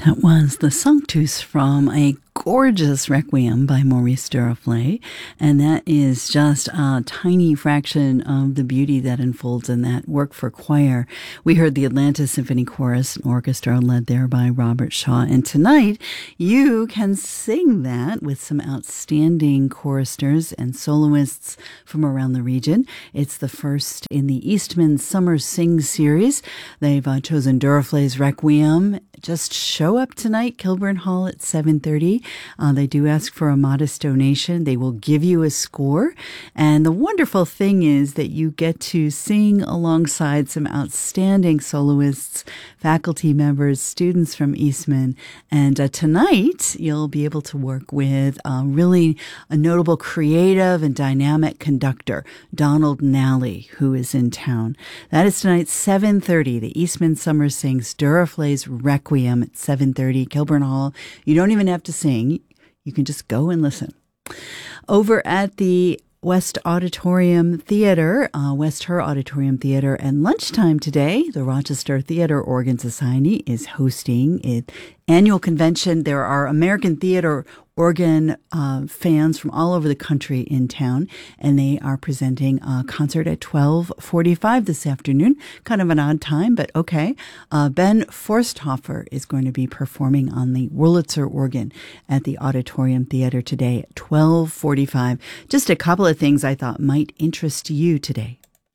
That was the Sanctus from a gorgeous Requiem by Maurice Duruflé, and that is just a tiny fraction of the beauty that unfolds in that work for choir. We heard the Atlanta Symphony Chorus and Orchestra led there by Robert Shaw, and tonight you can sing that with some outstanding choristers and soloists from around the region. It's the first in the Eastman Summer Sing series. They've chosen Duruflé's Requiem. Just show up tonight, Kilburn Hall at 7:30. They do ask for a modest donation. They will give you a score. And the wonderful thing is that you get to sing alongside some outstanding soloists, faculty members, students from Eastman. And tonight, you'll be able to work with really a notable creative and dynamic conductor, Donald Nally, who is in town. That is tonight, 7:30. The Eastman Summer Sings Duruflé's Requiem at 7:30, Kilburn Hall. You don't even have to sing. You can just go and listen. Over at the West Auditorium Theater, West Her Auditorium Theater, and lunchtime today, the Rochester Theater Organ Society is hosting its annual convention. There are American theater organ fans from all over the country in town, and they are presenting a concert at 12:45 this afternoon. Kind of an odd time, but okay. Ben Forsthofer is going to be performing on the Wurlitzer organ at the Auditorium Theater today at 12:45. Just a couple of things I thought might interest you today.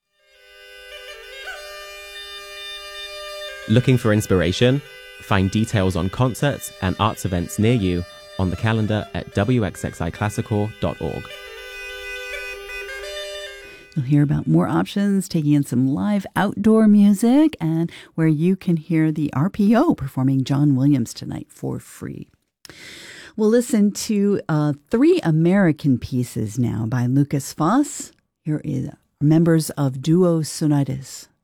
Looking for inspiration? Find details on concerts and arts events near you on the calendar at wxxiclassical.org. You'll hear about more options, taking in some live outdoor music, and where you can hear the RPO performing John Williams tonight for free. We'll listen to 3 American pieces now by Lukas Foss. Here is members of Duo Sonatus.